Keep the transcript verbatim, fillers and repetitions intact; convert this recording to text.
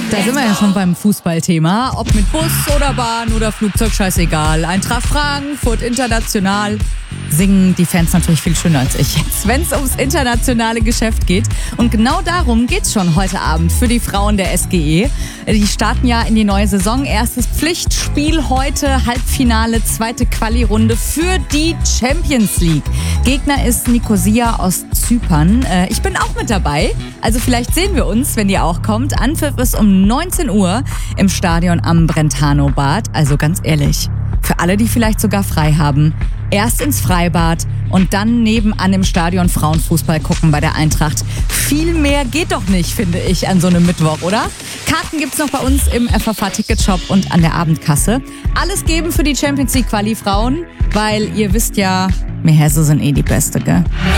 Da sind wir ja schon beim Fußballthema. Ob mit Bus oder Bahn oder Flugzeug, scheißegal. Eintracht Frankfurt, international. Singen die Fans natürlich viel schöner als ich jetzt, wenn es ums internationale Geschäft geht. Und genau darum geht's schon heute Abend für die Frauen der S G E. Die starten ja in die neue Saison. Erstes Pflichtspiel heute, Halbfinale, zweite Quali-Runde für die Champions League. Gegner ist Nicosia aus Zypern. Ich bin auch mit dabei, also vielleicht sehen wir uns, wenn ihr auch kommt. Anpfiff ist um neunzehn Uhr im Stadion am Brentano-Bad. Also ganz ehrlich, für alle, die vielleicht sogar frei haben, erst ins Freibad und dann nebenan im Stadion Frauenfußball gucken bei der Eintracht. Viel mehr geht doch nicht, finde ich, an so einem Mittwoch, oder? Karten gibt's noch bei uns im F V V-Ticketshop und an der Abendkasse. Alles geben für die Champions League Quali Frauen, weil ihr wisst ja, wir Hesse sind eh die Beste, gell?